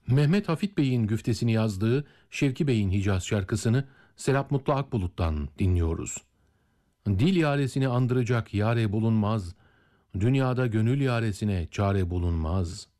Mehmet Hafit Bey'in güftesini yazdığı Şevki Bey'in Hicaz şarkısını Serap Mutlu Akbulut'tan dinliyoruz. Dil yaresini andıracak yare bulunmaz, dünyada gönül yaresine çare bulunmaz.